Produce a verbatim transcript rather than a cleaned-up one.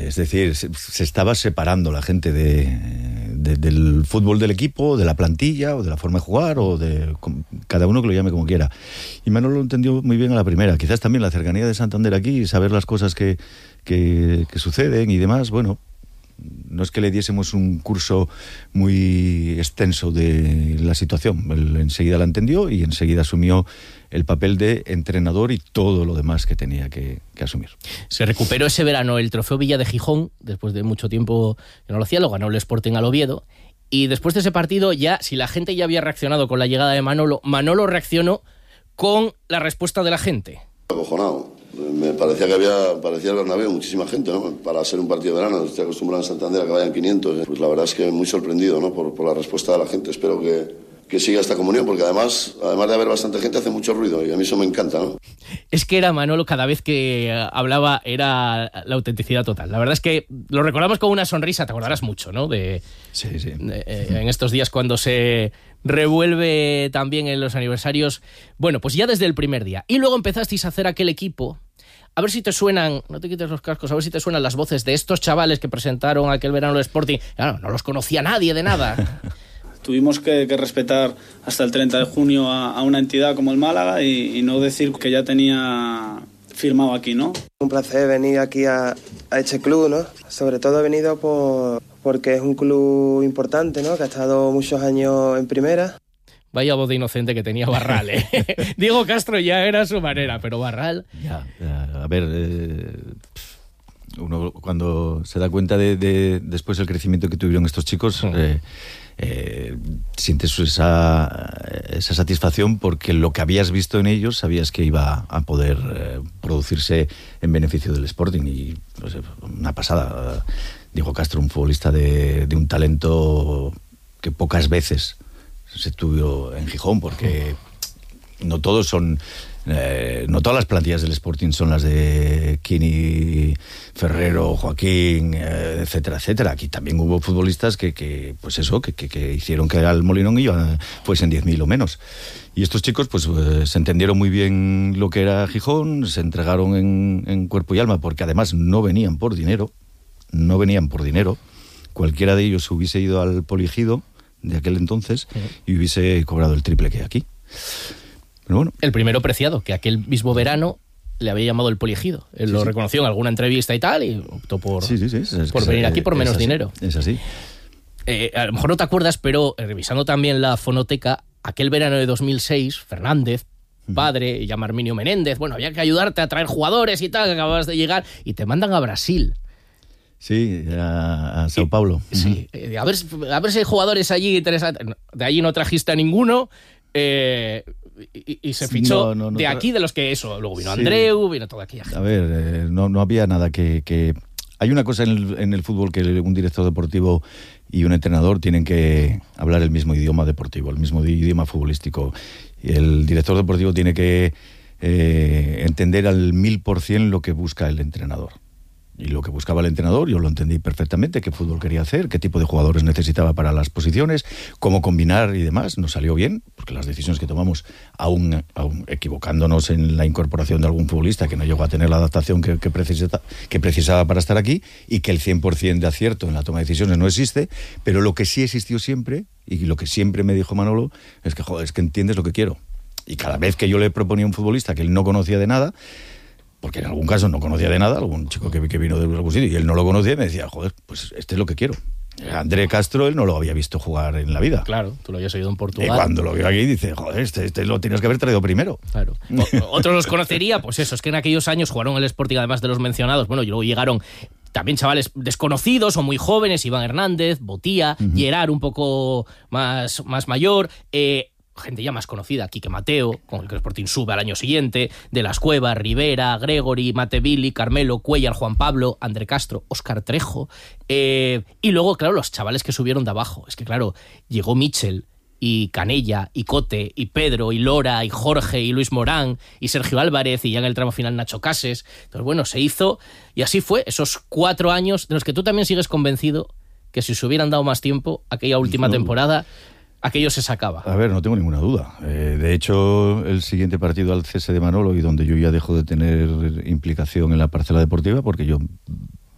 es decir, se, se estaba separando la gente de, de, del fútbol del equipo, de la plantilla, o de la forma de jugar, o de cada uno que lo llame como quiera. Y Manolo lo entendió muy bien a la primera. Quizás también la cercanía de Santander aquí, saber las cosas que, que, que suceden y demás, bueno, no es que le diésemos un curso muy extenso de la situación. Él enseguida la entendió y enseguida asumió el papel de entrenador y todo lo demás que tenía que, que asumir. Se recuperó ese verano el Trofeo Villa de Gijón, después de mucho tiempo que no lo hacía, lo ganó el Sporting al Oviedo, y después de ese partido ya, si la gente ya había reaccionado con la llegada de Manolo, Manolo reaccionó con la respuesta de la gente. Acojonado. Me parecía que había, parecía el Bernabéu, muchísima gente, ¿no? Para ser un partido de verano, estoy acostumbrado en Santander a que vayan quinientos. Pues la verdad es que muy sorprendido, ¿no? Por, por la respuesta de la gente. Espero que, que siga esta comunión, porque además, además de haber bastante gente, hace mucho ruido y a mí eso me encanta, ¿no? Es que era Manolo, cada vez que hablaba era la autenticidad total. La verdad es que lo recordamos con una sonrisa, te acordarás mucho, ¿no? De, sí, sí. De, eh, en estos días cuando se revuelve también en los aniversarios. Bueno, pues ya desde el primer día. Y luego empezasteis a hacer aquel equipo. A ver si te suenan, no te quites los cascos, a ver si te suenan las voces de estos chavales que presentaron aquel verano el Sporting. Claro, no los conocía nadie de nada. Tuvimos que, que respetar hasta el treinta de junio a, a una entidad como el Málaga y, y no decir que ya tenía firmado aquí, ¿no? Un placer venir aquí a, a este club, ¿no? Sobre todo he venido por, porque es un club importante, ¿no? Que ha estado muchos años en primera. Vaya voz de inocente que tenía Barral, ¿eh? Diego Castro ya era su manera, pero Barral... Ya, ya, a ver, eh, uno cuando se da cuenta de, de después del crecimiento que tuvieron estos chicos, uh-huh. eh, eh, sientes esa, esa satisfacción porque lo que habías visto en ellos sabías que iba a poder eh, producirse en beneficio del Sporting y pues, una pasada. Diego Castro, un futbolista de, de un talento que pocas veces se tuvo en Gijón, porque no todos son eh, no todas las plantillas del Sporting son las de Kini, Ferrero, Joaquín, eh, etcétera, etcétera. Aquí también hubo futbolistas que, que pues eso, que, que, que hicieron que al Molinón iba, fuesen diez mil o menos. Y estos chicos pues eh, se entendieron muy bien lo que era Gijón, se entregaron en, en cuerpo y alma, porque además no venían por dinero, no venían por dinero. Cualquiera de ellos hubiese ido al Poligido de aquel entonces y hubiese cobrado el triple que hay aquí. Pero bueno. El primero Preciado, que aquel mismo verano le había llamado el Poligido. Él sí, lo sí. reconoció en alguna entrevista y tal, y optó por, sí, sí, sí, es, es, por venir aquí por menos es así, dinero. Es así. Eh, a lo mejor no te acuerdas, pero eh, revisando también la fonoteca, aquel verano de dos mil seis, Fernández, padre, y llama Arminio Menéndez, bueno, había que ayudarte a traer jugadores y tal, que acababas de llegar, y te mandan a Brasil. Sí, a, a Sao Paulo. Sí, uh-huh. a, ver, a ver si hay jugadores allí interesantes. De allí no trajiste a ninguno eh, y, y se fichó no, no, no, de aquí, de los que eso. Luego vino sí. Andreu, vino toda aquella gente. A ver, eh, no, no había nada que... que... Hay una cosa en el, en el fútbol que un director deportivo y un entrenador tienen que hablar el mismo idioma deportivo, el mismo idioma futbolístico. Y el director deportivo tiene que eh, entender al mil por cien lo que busca el entrenador. Y lo que buscaba el entrenador, yo lo entendí perfectamente, qué fútbol quería hacer, qué tipo de jugadores necesitaba para las posiciones, cómo combinar y demás. Nos salió bien, porque las decisiones que tomamos, aún, aún equivocándonos en la incorporación de algún futbolista que no llegó a tener la adaptación que, que, precisa, que precisaba para estar aquí, y que el cien por cien de acierto en la toma de decisiones no existe, pero lo que sí existió siempre, y lo que siempre me dijo Manolo, es que, joder, es que entiendes lo que quiero. Y cada vez que yo le proponía a un futbolista que él no conocía de nada, porque en algún caso no conocía de nada, algún chico que, que vino de algún sitio y él no lo conocía, me decía, joder, pues este es lo que quiero. André Castro, él no lo había visto jugar en la vida. Claro, tú lo habías oído en Portugal. Y cuando lo vio aquí dice, joder, este, este lo tienes que haber traído primero. Claro. O, otros los conocería, pues eso, es que en aquellos años jugaron el Sporting, además de los mencionados, bueno, y luego llegaron también chavales desconocidos o muy jóvenes, Iván Hernández, Botía, uh-huh. Gerard un poco más, más mayor, eh, gente ya más conocida, Quique Mateo, con el que el Sporting sube al año siguiente, De las Cuevas, Rivera, Gregory, Matevili, Carmelo, Cuellar, Juan Pablo, André Castro, Óscar Trejo, eh, y luego, claro, los chavales que subieron de abajo. Es que, claro, llegó Michel, y Canella, y Cote, y Pedro, y Lora, y Jorge, y Luis Morán, y Sergio Álvarez, y ya en el tramo final Nacho Cases. Entonces, bueno, se hizo, y así fue, esos cuatro años, de los que tú también sigues convencido que si se hubieran dado más tiempo, aquella última no. temporada, aquello se sacaba. A ver, no tengo ninguna duda. Eh, de hecho, el siguiente partido al cese de Manolo, y donde yo ya dejo de tener implicación en la parcela deportiva, porque yo